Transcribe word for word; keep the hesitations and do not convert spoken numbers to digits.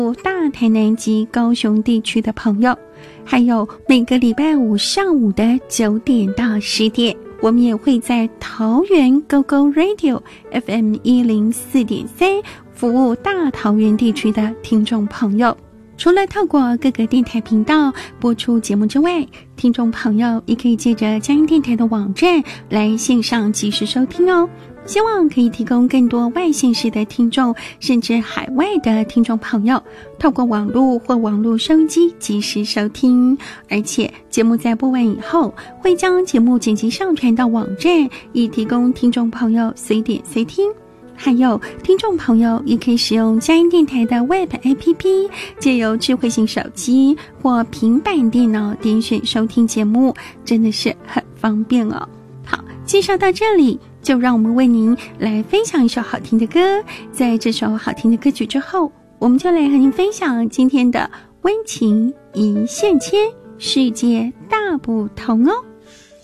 大台南及高雄地区的朋友，还有每个礼拜五上午的九点到十点，我们也会在桃园 Go Go Radio F M 一零四点三服务大桃园地区的听众朋友。除了透过各个电台频道播出节目之外，听众朋友也可以借着佳音电台的网站来线上即时收听哦。希望可以提供更多外县市的听众，甚至海外的听众朋友，透过网络或网络收音机即时收听。而且节目在播完以后，会将节目剪辑上传到网站，以提供听众朋友随点随听。还有听众朋友也可以使用佳音电台的 Web A P P， 借由智慧型手机或平板电脑点选收听节目，真的是很方便哦。好，介绍到这里，就让我们为您来分享一首好听的歌。在这首好听的歌曲之后，我们就来和您分享今天的温情一线牵，世界大不同哦。